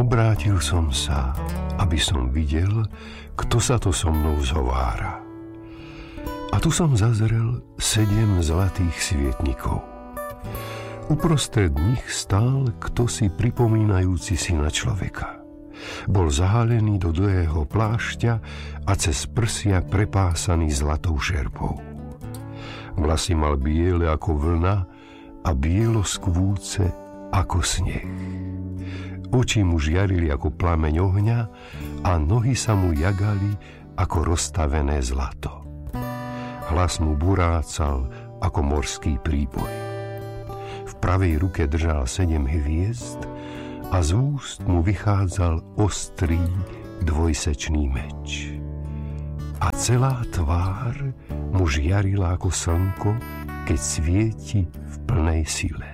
Obrátil som sa, aby som videl, kto sa to so mnou zhovára. A tu som zazrel 7 zlatých svietnikov. Uprostred nich stál ktosi pripomínajúci syna človeka. Bol zahalený do dlhého plášťa a cez prsia prepásaný zlatou šerpou. Vlasy mal biele ako vlna a bielo skvúce ako sneh. Oči mu žiarili ako plameň ohňa a nohy sa mu jagali ako rozstavené zlato. Hlas mu burácal ako morský príboj. V pravej ruke držal 7 hviezd a z úst mu vychádzal ostrý dvojsečný meč. A celá tvár mu žiarila ako slnko, keď svieti v plnej sile.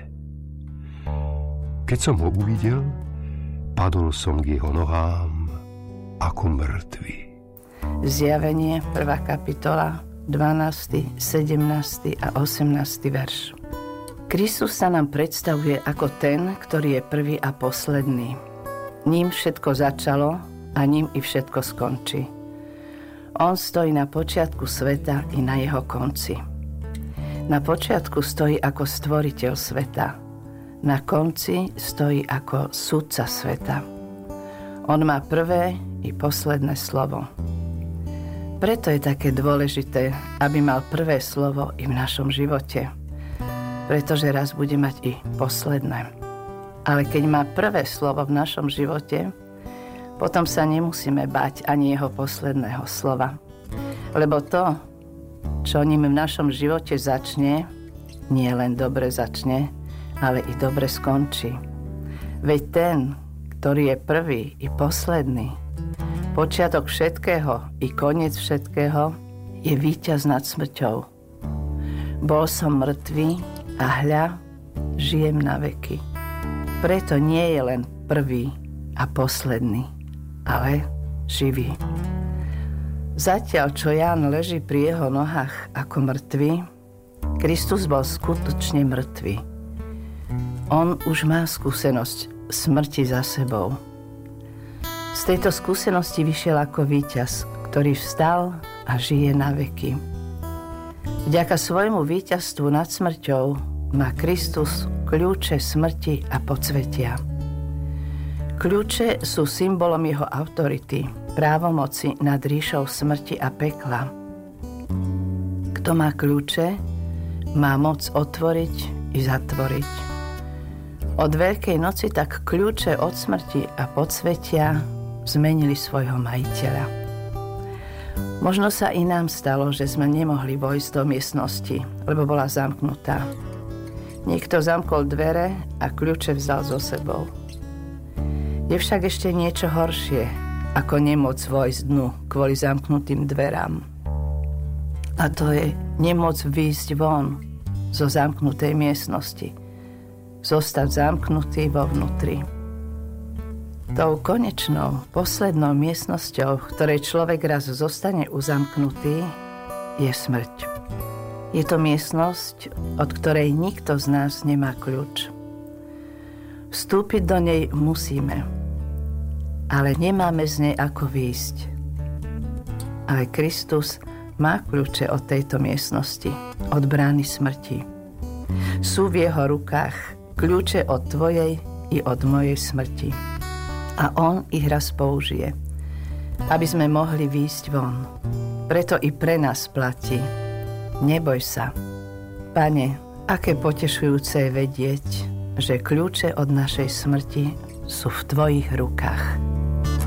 Keď som ho uvidel, padol som k jeho nohám ako mŕtvy. Zjavenie, 1. kapitola, 12., 17. a 18. verš. Kristus sa nám predstavuje ako ten, ktorý je prvý a posledný. Ním všetko začalo a ním i všetko skončí. On stojí na počiatku sveta i na jeho konci. Na počiatku stojí ako stvoriteľ sveta. Na konci stojí ako sudca sveta. On má prvé i posledné slovo. Preto je také dôležité, aby mal prvé slovo i v našom živote. Pretože raz bude mať i posledné. Ale keď má prvé slovo v našom živote, potom sa nemusíme báť ani jeho posledného slova. Lebo to, čo ním v našom živote začne, nie len dobre začne, ale i dobre skončí. Veď ten, ktorý je prvý i posledný, počiatok všetkého i koniec všetkého, je víťaz nad smrťou. Bol som mŕtvý a hľa, žijem na veky. Preto nie je len prvý a posledný, ale živý. Zatiaľ, čo Ján leží pri jeho nohách ako mŕtvý, Kristus bol skutočne mŕtvý. On už má skúsenosť smrti za sebou. Z tejto skúsenosti vyšiel ako víťaz, ktorý vstal a žije na veky. Vďaka svojmu víťazstvu nad smrťou má Kristus kľúče smrti a podsvetia. Kľúče sú symbolom jeho autority, právomoci nad ríšou smrti a pekla. Kto má kľúče, má moc otvoriť i zatvoriť. Od Veľkej noci tak kľúče od smrti a podsvetia zmenili svojho majiteľa. Možno sa i nám stalo, že sme nemohli vojsť do miestnosti, lebo bola zamknutá. Niekto zamkol dvere a kľúče vzal so sebou. Je však ešte niečo horšie, ako nemôcť vojsť dnu kvôli zamknutým dverám. A to je nemôcť výjsť von zo zamknutej miestnosti. Zostať zamknutý vo vnútri. Tou konečnou, poslednou miestnosťou, v ktorej človek raz zostane uzamknutý, je smrť. Je to miestnosť, od ktorej nikto z nás nemá kľúč. Vstúpiť do nej musíme, ale nemáme z nej ako výjsť. Ale Kristus má kľúče od tejto miestnosti, od brány smrti. Sú v jeho rukách kľúče od tvojej i od mojej smrti. A on ich raz použije, aby sme mohli výjsť von. Preto i pre nás platí. Neboj sa. Pane, aké potešujúce je vedieť, že kľúče od našej smrti sú v tvojich rukách.